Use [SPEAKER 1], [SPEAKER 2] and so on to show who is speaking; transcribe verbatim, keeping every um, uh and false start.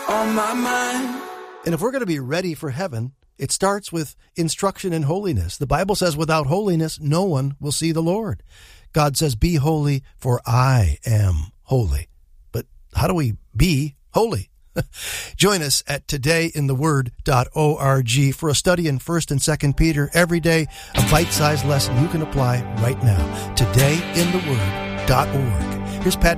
[SPEAKER 1] on my mind.
[SPEAKER 2] And if we're going to be ready for heaven, it starts with instruction in holiness. The Bible says without holiness, no one will see the Lord. God says, be holy, for I am holy. But how do we be holy? Join us at today in the word dot org for a study in First and Second Peter every day, a bite-sized lesson you can apply right now. today in the word dot org. Here's Pat